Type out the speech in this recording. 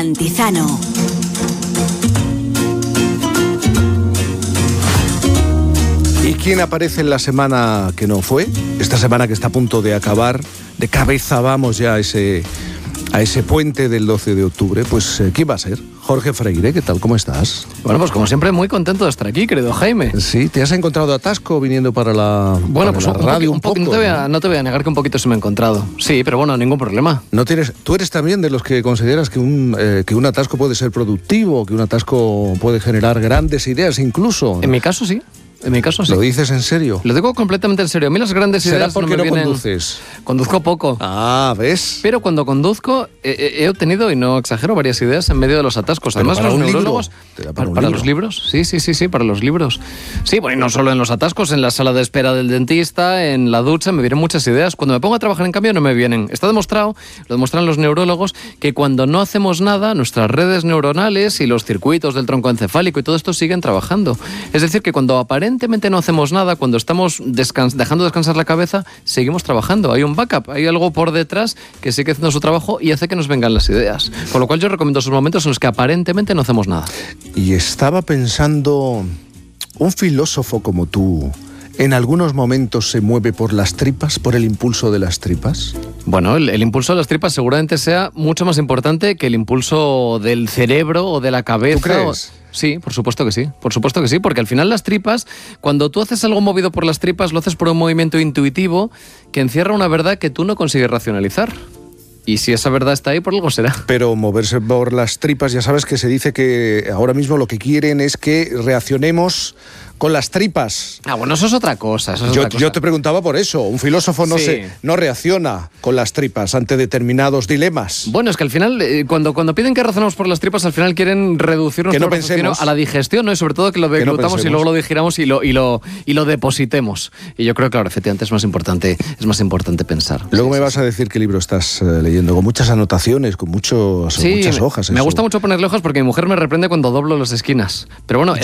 Antizano. ¿Y quién aparece en la semana que no fue? Esta semana que está a punto de acabar, de cabeza vamos ya a ese puente del 12 de octubre. Pues, ¿quién va a ser? Jorge Freire, ¿qué tal? ¿Cómo estás? Bueno, pues como siempre, muy contento de estar aquí, querido Jaime. Sí, ¿te has encontrado atasco viniendo para la radio un poco? No te voy a negar que un poquito se me ha encontrado. Sí, pero bueno, ningún problema. ¿Tú eres también de los que consideras que un atasco puede ser productivo, que un atasco puede generar grandes ideas incluso? En mi caso, sí. ¿Lo dices en serio? Lo digo completamente en serio. A mí las grandes ideas ¿Será porque no me vienen... conduces? Conduzco poco. Ah, ¿ves? Pero cuando conduzco he obtenido, y no exagero, varias ideas en medio de los atascos. Además, para los un neurólogos... ¿Para los libros? Sí, para los libros. Sí, bueno, y no solo en los atascos, en la sala de espera del dentista, en la ducha, me vienen muchas ideas. Cuando me pongo a trabajar, en cambio, no me vienen. Está demostrado, lo demuestran los neurólogos, que cuando no hacemos nada, nuestras redes neuronales y los circuitos del tronco encefálico y todo esto siguen trabajando. Es decir, que cuando aparentemente no hacemos nada, cuando estamos dejando descansar la cabeza, seguimos trabajando. Hay un backup, hay algo por detrás que sigue haciendo su trabajo y hace que nos vengan las ideas. Con lo cual yo recomiendo esos momentos en los que aparentemente no hacemos nada. Y estaba pensando, un filósofo como tú, ¿en algunos momentos se mueve por las tripas, por el impulso de las tripas? Bueno, el impulso de las tripas seguramente sea mucho más importante que el impulso del cerebro o de la cabeza. ¿Tú crees? Sí, por supuesto que sí, porque al final las tripas, cuando tú haces algo movido por las tripas, lo haces por un movimiento intuitivo que encierra una verdad que tú no consigues racionalizar. Y si esa verdad está ahí, por algo será. Pero moverse por las tripas, ya sabes que se dice que ahora mismo lo que quieren es que reaccionemos con las tripas. Ah, bueno, eso es otra cosa. Yo te preguntaba por eso. Un filósofo no reacciona con las tripas ante determinados dilemas. Bueno, es que al final, cuando piden que razonemos por las tripas, al final quieren reducir nuestro raciocinio a la digestión, ¿no? Y sobre todo que lo deglutamos y luego lo digiramos y lo depositemos. Y yo creo que, claro, efectivamente es más importante pensar. Luego me vas a decir qué libro estás leyendo, con muchas anotaciones, con muchas hojas. Me gusta mucho ponerle hojas porque mi mujer me reprende cuando doblo las esquinas. Pero bueno,